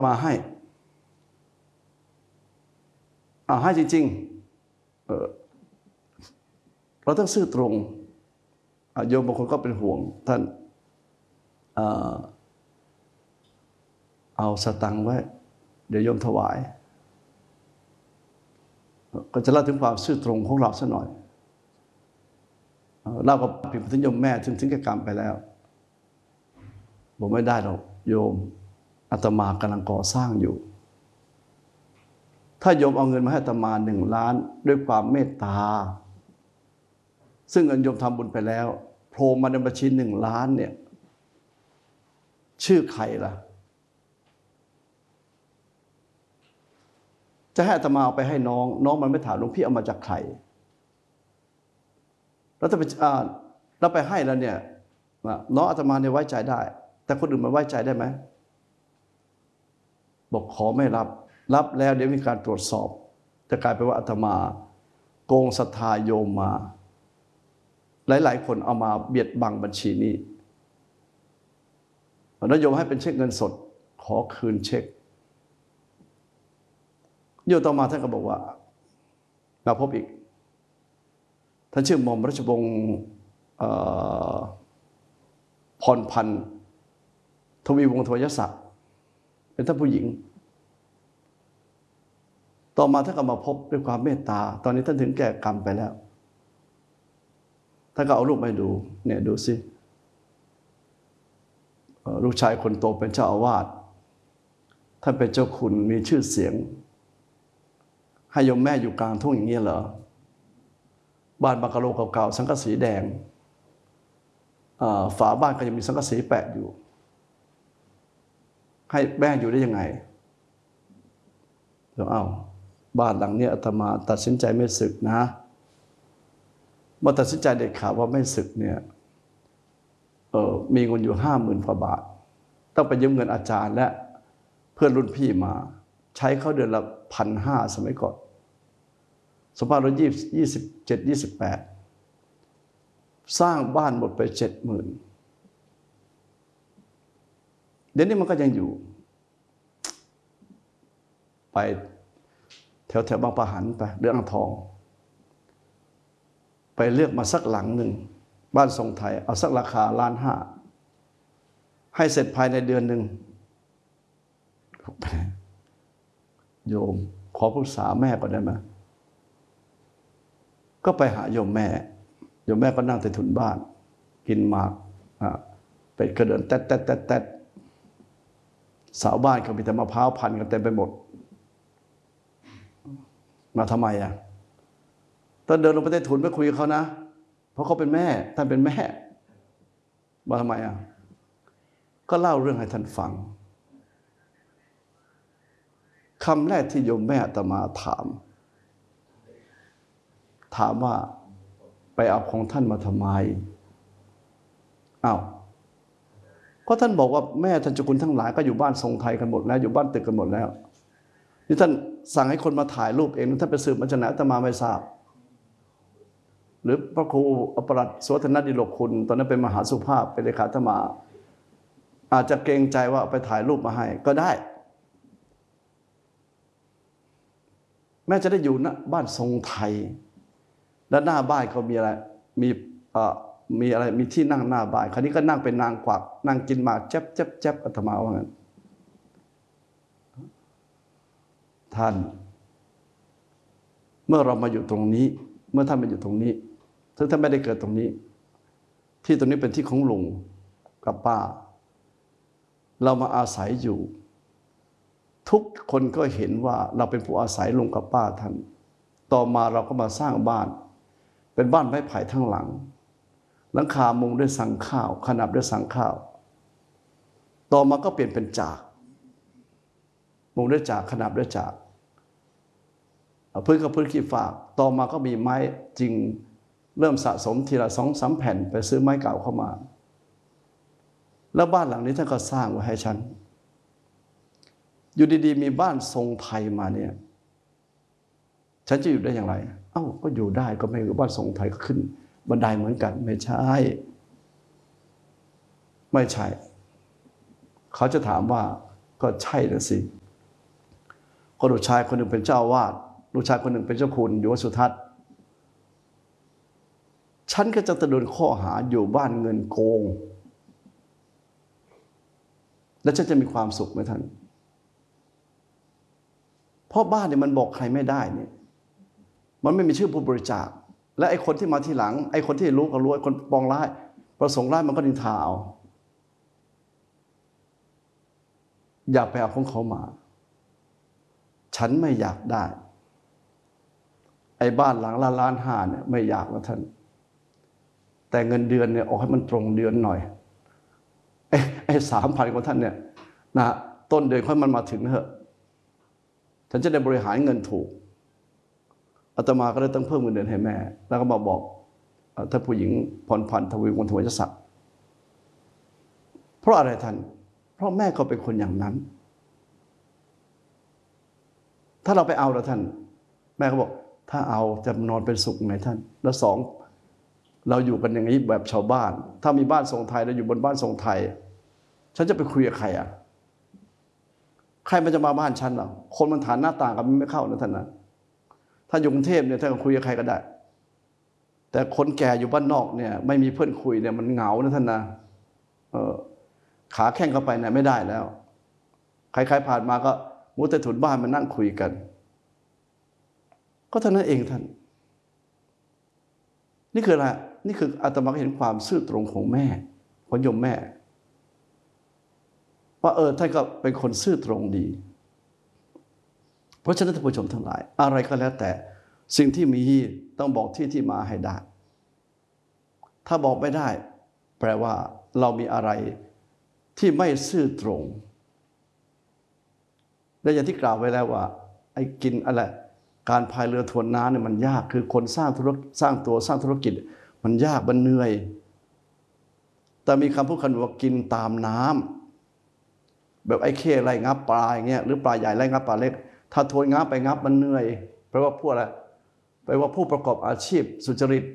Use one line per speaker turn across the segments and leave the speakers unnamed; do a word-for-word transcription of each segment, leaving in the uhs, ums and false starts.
มาให้อ่าให้จริงๆเออเราต้องซื่อตรงโยมบางคนก็เป็นห่วงท่านเอ่อเอาสตังค์ไว้เดี๋ยวโยมถวายก็จะเล่าถึงความซื่อตรงของเราสักหน่อยเล่ากับผิดถึงโยมแม่ถึงถึงแก่กรรมไปแล้วบอกไม่ได้หรอกโยมอาตมากำลังก่อสร้างอยู่ถ้าโยมเอาเงินมาให้อาตมาหนึ่งล้านด้วยความเมตตาซึ่งเงินโยมทำบุญไปแล้วโผล่มาในบัญชีหนึ่งล้านเนี่ยชื่อใครล่ะจะให้อาตมาเอาไปให้น้องน้องมันไม่ถามหลวงพี่เอามาจากใครแล้วถ้าไปอ่าเราไปให้แล้วเนี่ยน้องอาตมาเนี่ยไว้ใจได้แต่คนอื่นมันไว้ใจได้ไหมบอกขอไม่รับรับแล้วเดี๋ยวมีการตรวจสอบจะกลายเป็นว่าอาตมาโกงศรัทธาโยมมาหลายๆคนเอามาเบียดบังบัญชีนี้แล้วโยมให้เป็นเช็คเงินสดขอคืนเช็คโยมต่อมาท่านก็บอกว่ามาพบอีกท่านชื่อหม่อมราชวงศ์พรพันธ์ทวีวงศ์ทวยศักดิ์เป็นท่านผู้หญิงต่อมาท่านก็มาพบด้วยความเมตตาตอนนี้ท่านถึงแก่กรรมไปแล้วท่านก็เอารูปมาให้ดูเนี่ยดูสิลูกชายคนโตเป็นเจ้าอาวาสท่านเป็นเจ้าคุณมีชื่อเสียงให้โยมแม่อยู่กลางทุ่งอย่างนี้เหรอบ้านบังกะโลเก่าๆสังกะสีแดงฝาบ้านก็ยังมีสังกะสีแปะอยู่ให้แม่อยู่ได้ยังไงเดี๋ยวเอาบ้านหลังนี้อาตมาตัดสินใจไม่สึกนะเมื่อตัดสินใจเด็ดขาดว่าไม่สึกเนี่ยเออมีเงินอยู่ห้าหมื่นกว่าบาทต้องไปยืมเงินอาจารย์และเพื่อนรุ่นพี่มาใช้เขาเดือนละพันห้าสมัยก่อนสองพันห้าร้อยยี่สิบเจ็ดยี่สิบแปดสร้างบ้านหมดไปเจ็ดหมื่นเดี๋ยวนี้มันก็ยังอยู่ไปแถวแถวบางปะหันไปเรื่องอ่างทองไปเลือกมาสักหลังหนึ่งบ้านทรงไทยเอาสักราคาล้านห้าให้เสร็จภายในเดือนหนึ่งโยมขอปรึกษาแม่ก่อนได้ไหมก็ไปหาโยมแม่โยมแม่ก็นั่งใต้ถุนบ้านกินหมากเป็ดกระเดินแต๊ดแต๊ดแต๊ดแต๊ดสาวบ้านเขามีแต่มะพร้าวพันกันเต็มไปหมดมาทำไมอ่ะตอนเดินลงไปใต้ถุนไปคุยกับเขานะเพราะเขาเป็นแม่ท่านเป็นแม่มาทำไมอ่ะก็เล่าเรื่องให้ท่านฟังคำแรกที่โยมแม่อาตมาถามถามว่าไปเอาของท่านมาทำไมอ้าวก็ท่านบอกว่าแม่ท่านเจ้าคุณทั้งหลายก็อยู่บ้านทรงไทยกันหมดแล้วอยู่บ้านตึกกันหมดแล้วนี่ท่านสั่งให้คนมาถ่ายรูปเองท่านไปสืบมาจากไหนอาตมาไม่ทราบหรือพระครูอปรัตน์โสธนดิโลกคุณตอนนั้นเป็นมหาสุภาพเป็นเลขาอาตมาอาจจะเกรงใจว่าไปถ่ายรูปมาให้ก็ได้แม่จะได้อยู่นะบ้านทรงไทยและหน้าบ้านเขามีอะไรมีเอ่อมีอะไรมีที่นั่งหน้าบ้านคราวนี้ก็นั่งเป็นนางกวักนั่งกินหมากแจ๊บแจ๊บแจ๊บอาตมาว่างั้นท่านเมื่อเรามาอยู่ตรงนี้เมื่อท่านมาอยู่ตรงนี้ซึ่งท่านไม่ได้เกิดตรงนี้ที่ตรงนี้เป็นที่ของลุงกับป้าเรามาอาศัยอยู่ทุกคนก็เห็นว่าเราเป็นผู้อาศัยลุงกับป้าท่านต่อมาเราก็มาสร้างบ้านเป็นบ้านไม้ไผ่ทั้งหลังหลังคามุงด้วยสังข้าวขนาบด้วยสังข้าวต่อมาก็เปลี่ยนเป็นจากมุงด้วยจากขนาบด้วยจากพื้นกับพื้นขี้ฝากต่อมาก็มีไม้จริงเริ่มสะสมทีละสองสามแผ่นไปซื้อไม้เก่าเข้ามาแล้วบ้านหลังนี้ท่านก็สร้างไว้ให้ฉันอยู่ดีๆมีบ้านทรงไทยมาเนี่ยฉันจะอยู่ได้อย่างไรเอ้าก็อยู่ได้ก็ไม่อยู่บ้านทรงไทยก็ขึ้นบันไดเหมือนกันไม่ใช่ไม่ใช่เขาจะถามว่าก็ใช่นะสิคนลูกชายคนหนึ่งเป็นเจ้าวาดลูกชายคนหนึ่งเป็นเจ้าคุณอยู่วัดสุทัศน์ฉันก็จะโดนข้อหาอยู่บ้านเงินโกงแล้วฉันจะมีความสุขไหมท่านเพราะบ้านเนี่ยมันบอกใครไม่ได้เนี่ยมันไม่มีชื่อผู้บริจาคและไอ้คนที่มาทีหลังไอ้คนที่รู้ก็รู้ไอ้คนปองร้ายประสงค์ร้ายมันก็นินทาเอาอย่าไปเอาของเขามาฉันไม่อยากได้ไอ้บ้านหลังละล้านห้าเนี่ยไม่อยากนะท่านแต่เงินเดือนเนี่ยออกให้มันตรงเดือนหน่อยไอ้ไอ้สามพันของท่านเนี่ยนะต้นเดือนค่อยมันมาถึงเถอะฉันจะได้บริหารเงินถูกอาตมาก็เลยต้องเพิ่มเงินเดือนให้แม่แล้วก็มาบอกถ้าผู้หญิงพรพันธ์ทวีวงศ์ทวีศักดิ์เพราะอะไรท่านเพราะแม่ก็เป็นคนอย่างนั้นถ้าเราไปเอาแล้วท่านแม่ก็บอกถ้าเอาจะนอนเป็นสุขไงท่านแล้วสองเราอยู่กันอย่างนี้แบบชาวบ้านถ้ามีบ้านทรงไทยเราอยู่บนบ้านทรงไทยฉันจะไปคุยกับใครอ่ะใครมันจะมาบ้านฉันอ่ะคนมันฐานหน้าต่างกันไม่เข้านะท่านนะถ้าอยู่กรุงเทพเนี่ยท่านก็คุยกับใครก็ได้แต่คนแก่อยู่บ้านนอกเนี่ยไม่มีเพื่อนคุยเนี่ยมันเหงานะท่านนะเออขาแข้งเข้าไปเนี่ยไม่ได้แล้วใครๆผ่านมาก็มุดแต่ถุนบ้านมานั่งคุยกันก็เท่านั้นเองท่านนี่คืออะไรนี่คืออาตมาเห็นความซื่อตรงของแม่ของโยมแม่ว่าเออท่านก็เป็นคนซื่อตรงดีเพราะฉะนั้นท่านผู้ชมทั้งหลายอะไรก็แล้วแต่สิ่งที่มีต้องบอกที่ที่มาให้ได้ถ้าบอกไม่ได้แปลว่าเรามีอะไรที่ไม่ซื่อตรงและอย่างที่กล่าวไว้แล้วว่าไอ้กินอะไรการพายเรือทวนน้ำเนี่ยมันยากคือคนสร้างธุรกิจสร้างตัวสร้างธุรกิจมันยากมันเหนื่อยแต่มีคำพูดคำว่ากินตามน้ำแบบไอ้เข้ไล่งับปลาอย่างเงี้ยหรือปลาใหญ่ไล่งับปลาเล็กถ้าทวนงับไปงับมันเหนื่อยแปลว่าพวกอะไรแปลว่าผู้ประกอบอาชีพสุจริต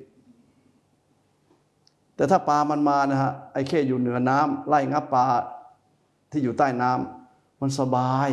แต่ถ้าปลามันมานะฮะไอ้เข้อยู่เหนือน้ำไล่งับปลาที่อยู่ใต้น้ำมันสบาย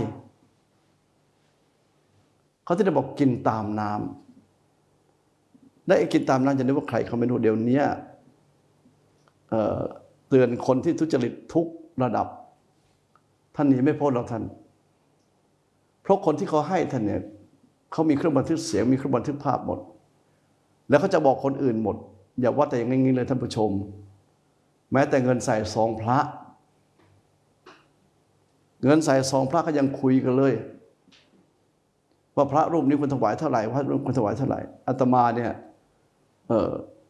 เขาที่ได้บอกกินตามน้ำและไอ้กินตามน้ำจะนึกว่าใครเขาไม่รู้เดี๋ยวนี้เอ่อเตือนคนที่ทุจริตทุกระดับท่านหนีไม่พ้นหรอกท่านเพราะคนที่เขาให้ท่านเนี่ยเขามีเครื่องบันทึกเสียงมีเครื่องบันทึกภาพหมดแล้วเขาจะบอกคนอื่นหมดอย่าว่าแต่อย่างนี้เลยท่านผู้ชมแม้แต่เงินใส่ซองพระเงินใส่ซองพระก็ยังคุยกันเลยว่าพระรูปนี้คุณถวายเท่าไหร่พระรูปคุณถวายเท่าไหร่อาตมาเนี่ยเออ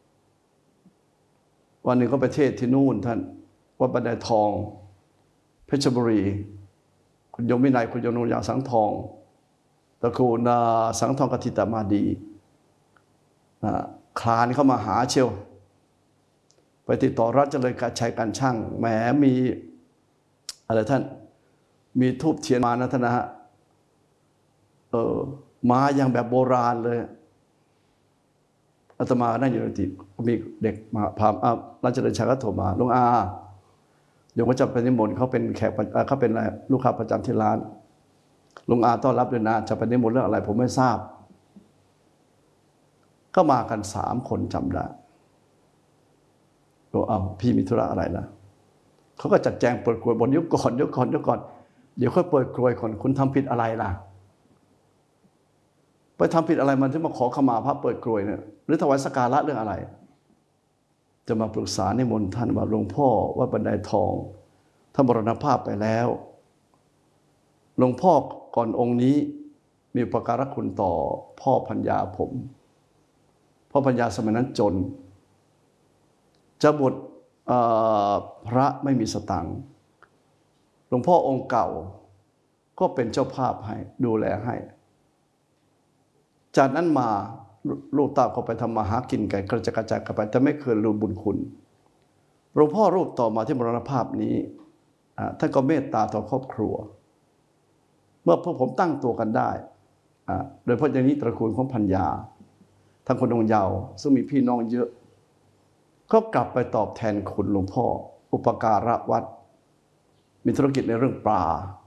วันหนึ่งก็ไปเทศที่นู่นท่านวัดบันไดทองเพชรบุรีคุณโยมวินัยคุณโยมนุยาสังทองตระกูลสังทองกฐิตมาดีคลานเข้ามาหาเชียวไปติดต่อรัฐเจริญการชัยการช่างแหมมีอะไรท่านมีทูบเทียนมานะท่านนะฮะเออมาอย่างแบบโบราณเลยอาตมานั่งอยู่ในติมีเด็กมาพารัฐเจริญชัยก็โทรมาลุงอาโยมก็จะไปนิมนต์เขาเป็นแขกเขาเป็นลูกค้าประจำที่ร้านลุงอาต้อนรับด้วยนะจะไปนิมนต์เรื่องอะไรผมไม่ทราบก็มากันสามคนจำได้บอกเอาพี่มีธุระอะไรนะเขาก็จัดแจงเปิดกลวยบนยกก่อนยกก่อนยกก่อนเดี๋ยวค่อยเปิดกลวยก่อนคุณทำผิดอะไรล่ะไปทำผิดอะไรมันถึงมาขอขมาพระเปิดกลวยเนี่ยหรือถวายสักการะเรื่องอะไรจะมาปรึกษานิมนต์ท่านว่าหลวงพ่อวัดบันไดทองท่านมรณภาพไปแล้วหลวงพ่อก่อนองค์นี้มีอุปการะคุณต่อพ่อพัญญาผมพ่อพัญญาสมัยนั้นจนจะบวชพระไม่มีสตังค์หลวงพ่อองค์เก่าก็เป็นเจ้าภาพให้ดูแลให้จากนั้นมาลูกเต้าเขาไปทำมาหากินกันกระจายกระจายกันไปแต่ไม่เคยลืมบุญคุณหลวงพ่อรูปต่อมาที่มรณภาพนี้ท่านก็เมตตาต่อครอบครัวเมื่อพวกผมตั้งตัวกันได้โดยเฉพาะอย่างนี้ตระกูลของพัญญาทั้งคนองค์เยาว์ซึ่งมีพี่น้องเยอะก็กลับไปตอบแทนคุณหลวงพ่ออุปการะวัดมีธุรกิจในเรื่องปลา